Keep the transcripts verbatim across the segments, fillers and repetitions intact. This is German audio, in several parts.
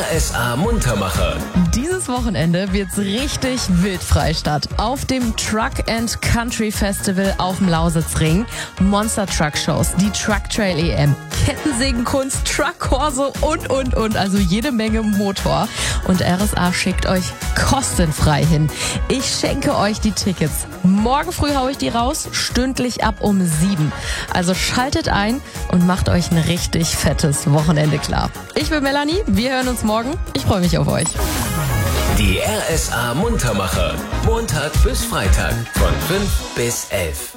R S A Muntermacher. Dieses Wochenende wird's richtig wild, Freistadt. Auf dem Truck and Country Festival auf dem Lausitzring. Monster Truck Shows, die Truck Trail E M, Kettensägenkunst, Truck Corso und, und, und. Also jede Menge Motor. Und R S A schickt euch kostenfrei hin. Ich schenke euch die Tickets. Morgen früh hau ich die raus, stündlich ab um sieben. Also schaltet ein und macht euch ein richtig fettes Wochenende klar. Ich bin Melanie, wir hören uns morgen. Ich freue mich auf euch. Die R S A Muntermacher. Montag bis Freitag von fünf bis elf.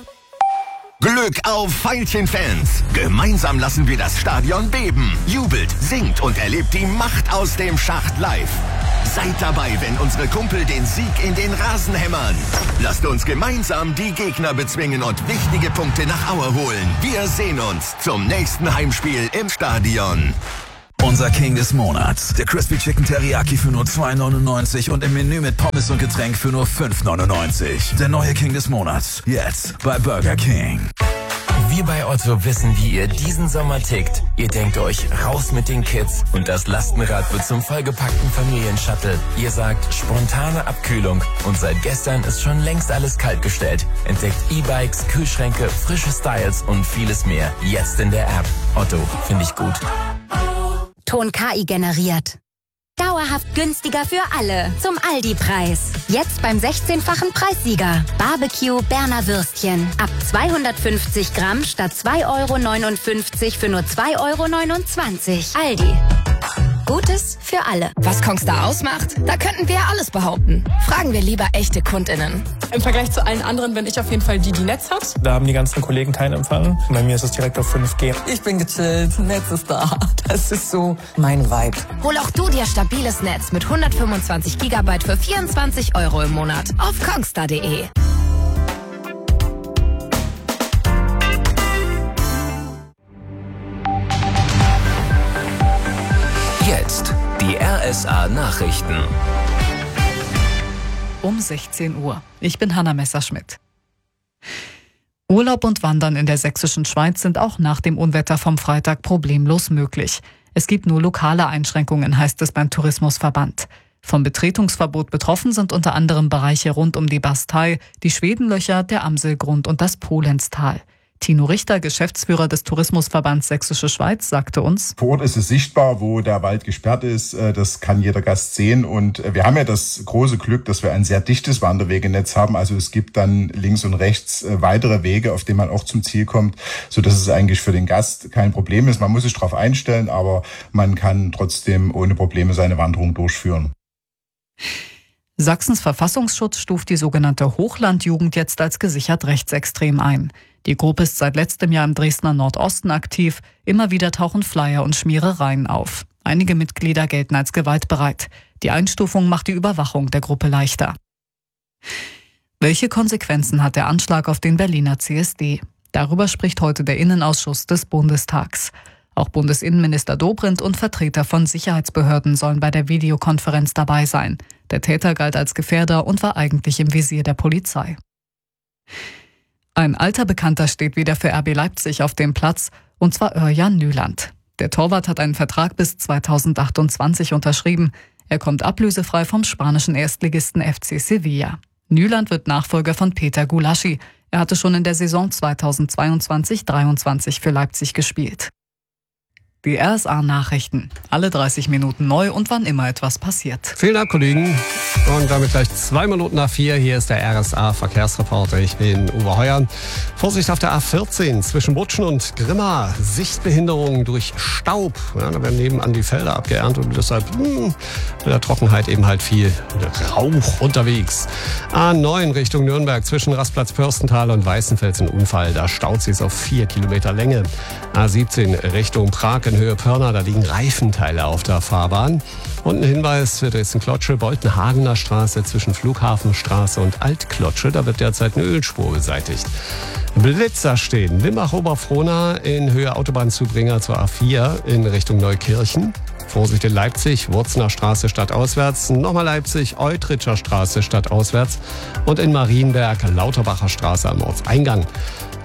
Glück auf Veilchen-Fans! Gemeinsam lassen wir das Stadion beben. Jubelt, singt und erlebt die Macht aus dem Schacht live. Seid dabei, wenn unsere Kumpel den Sieg in den Rasen hämmern. Lasst uns gemeinsam die Gegner bezwingen und wichtige Punkte nach Aue holen. Wir sehen uns zum nächsten Heimspiel im Stadion. Unser King des Monats. Der Crispy Chicken Teriyaki für nur zwei neunundneunzig und im Menü mit Pommes und Getränk für nur fünf neunundneunzig. Der neue King des Monats. Jetzt bei Burger King. Wir bei Otto wissen, wie ihr diesen Sommer tickt. Ihr denkt euch, raus mit den Kids und das Lastenrad wird zum vollgepackten Familienshuttle. Ihr sagt, spontane Abkühlung und seit gestern ist schon längst alles kaltgestellt. Entdeckt E-Bikes, Kühlschränke, frische Styles und vieles mehr. Jetzt in der App. Otto, finde ich gut. Ton K I generiert. Dauerhaft günstiger für alle. Zum Aldi-Preis. Jetzt beim sechzehnfachen Preissieger. Barbecue Berner Würstchen. Ab zweihundertfünfzig Gramm statt zwei Euro neunundfünfzig für nur zwei Euro neunundzwanzig. Aldi. Gutes für alle. Was Kongstar ausmacht? Da könnten wir ja alles behaupten. Fragen wir lieber echte KundInnen. Im Vergleich zu allen anderen bin ich auf jeden Fall die, die Netz hat. Da haben die ganzen Kollegen keinen Empfang. Bei mir ist es direkt auf fünf G. Ich bin gechillt, Netz ist da. Das ist so mein Vibe. Hol auch du dir stabiles Netz mit hundertfünfundzwanzig Gigabyte für vierundzwanzig Euro im Monat auf kongstar punkt de. Jetzt die R S A Nachrichten. Um sechzehn Uhr. Ich bin Hanna Messerschmidt. Urlaub und Wandern in der sächsischen Schweiz sind auch nach dem Unwetter vom Freitag problemlos möglich. Es gibt nur lokale Einschränkungen, heißt es beim Tourismusverband. Vom Betretungsverbot betroffen sind unter anderem Bereiche rund um die Bastei, die Schwedenlöcher, der Amselgrund und das Polenztal. Tino Richter, Geschäftsführer des Tourismusverbands Sächsische Schweiz, sagte uns: Vor Ort ist es sichtbar, wo der Wald gesperrt ist. Das kann jeder Gast sehen. Und wir haben ja das große Glück, dass wir ein sehr dichtes Wanderwegenetz haben. Also es gibt dann links und rechts weitere Wege, auf denen man auch zum Ziel kommt, sodass es eigentlich für den Gast kein Problem ist. Man muss sich darauf einstellen, aber man kann trotzdem ohne Probleme seine Wanderung durchführen. Sachsens Verfassungsschutz stuft die sogenannte Hochlandjugend jetzt als gesichert rechtsextrem ein. Die Gruppe ist seit letztem Jahr im Dresdner Nordosten aktiv. Immer wieder tauchen Flyer und Schmierereien auf. Einige Mitglieder gelten als gewaltbereit. Die Einstufung macht die Überwachung der Gruppe leichter. Welche Konsequenzen hat der Anschlag auf den Berliner C S D? Darüber spricht heute der Innenausschuss des Bundestags. Auch Bundesinnenminister Dobrindt und Vertreter von Sicherheitsbehörden sollen bei der Videokonferenz dabei sein. Der Täter galt als Gefährder und war eigentlich im Visier der Polizei. Ein alter Bekannter steht wieder für R B Leipzig auf dem Platz, und zwar Örjan Nyland. Der Torwart hat einen Vertrag bis zweitausendachtundzwanzig unterschrieben. Er kommt ablösefrei vom spanischen Erstligisten F C Sevilla. Nyland wird Nachfolger von Peter Gulaschi. Er hatte schon in der Saison zweitausendzweiundzwanzig dreiundzwanzig für Leipzig gespielt. Die R S A-Nachrichten. Alle dreißig Minuten neu und wann immer etwas passiert. Vielen Dank, Kollegen. Und damit gleich zwei Minuten nach vier. Hier ist der R S A-Verkehrsreporter. Ich bin Uwe Heuer. Vorsicht auf der A vierzehn zwischen Butschen und Grimma. Sichtbehinderung durch Staub. Ja, da werden nebenan die Felder abgeerntet und deshalb hm, mit der Trockenheit eben halt viel Rauch unterwegs. A neun Richtung Nürnberg zwischen Rastplatz Pürstental und Weißenfels ein Unfall. Da staut sich auf vier Kilometer Länge. A siebzehn Richtung Prag in Höhe Pirna, da liegen Reifenteile auf der Fahrbahn. Und ein Hinweis für Dresden-Klotsche, Boltenhagener Straße zwischen Flughafenstraße und Altklotsche, da wird derzeit eine Ölspur beseitigt. Blitzer stehen, Limbach-Oberfrohna in Höhe Autobahnzubringer zur A vier in Richtung Neukirchen. Vorsicht in Leipzig, Wurzener Straße stadtauswärts, nochmal Leipzig, Eutritscher Straße stadtauswärts und in Marienberg, Lauterbacher Straße am Ortseingang.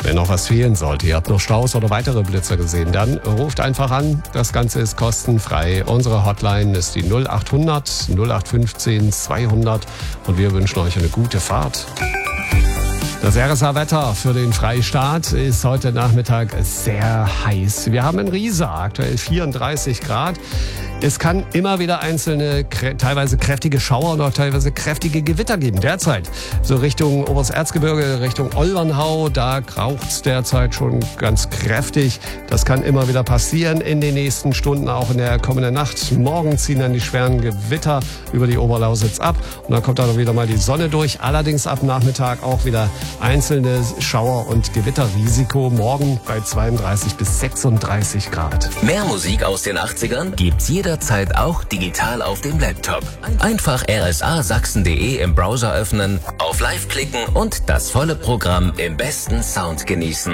Wenn noch was fehlen sollte, ihr habt noch Staus oder weitere Blitzer gesehen, dann ruft einfach an. Das Ganze ist kostenfrei. Unsere Hotline ist die null acht hundert null acht fünfzehn zweihundert und wir wünschen euch eine gute Fahrt. Das R S A-Wetter für den Freistaat ist heute Nachmittag sehr heiß. Wir haben in Riesa aktuell vierunddreißig Grad. Es kann immer wieder einzelne, teilweise kräftige Schauer und auch teilweise kräftige Gewitter geben. Derzeit so Richtung Obersterzgebirge, Richtung Olbernhau, da kraucht's derzeit schon ganz kräftig. Das kann immer wieder passieren in den nächsten Stunden, auch in der kommenden Nacht. Morgen ziehen dann die schweren Gewitter über die Oberlausitz ab und dann kommt dann wieder mal die Sonne durch. Allerdings ab Nachmittag auch wieder einzelne Schauer- und Gewitterrisiko. Morgen bei zweiunddreißig bis sechsunddreißig Grad. Mehr Musik aus den achtzigern gibt's jederzeit auch digital auf dem Laptop. Einfach r s a sachsen punkt d e im Browser öffnen, auf Live klicken und das volle Programm im besten Sound genießen.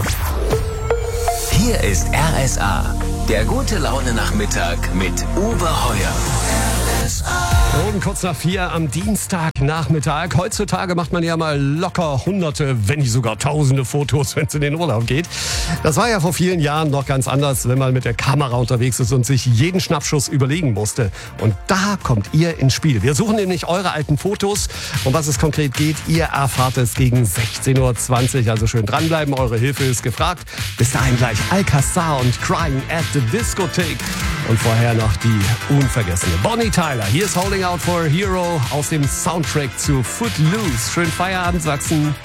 Hier ist R S A, der gute Laune Nachmittag mit Uwe Heuer. Und kurz nach vier am Dienstagnachmittag. Heutzutage macht man ja mal locker hunderte, wenn nicht sogar tausende Fotos, wenn es in den Urlaub geht. Das war ja vor vielen Jahren noch ganz anders, wenn man mit der Kamera unterwegs ist und sich jeden Schnappschuss überlegen musste. Und da kommt ihr ins Spiel. Wir suchen nämlich eure alten Fotos. Um was es konkret geht, ihr erfahrt es gegen sechzehn Uhr zwanzig. Also schön dranbleiben, eure Hilfe ist gefragt. Bis dahin gleich Alcazar und Crying at the Discotheque. Und vorher noch die unvergessene Bonnie Tyler. Hier ist Holding Out for a Hero aus dem Soundtrack zu Footloose. Schönen Feierabend, Sachsen.